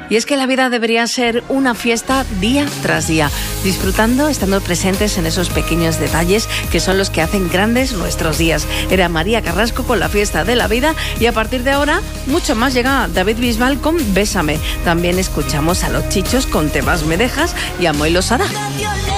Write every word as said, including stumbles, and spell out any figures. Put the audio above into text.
Y es que la vida debería ser una fiesta día tras día, disfrutando, estando presentes en esos pequeños detalles que son los que hacen grandes nuestros días. Era María Carrasco con la fiesta de la vida y a partir de ahora mucho más. Llega David Bisbal con Bésame. También escuchamos a Los Chichos con Te vas me dejas y a Moy Losada.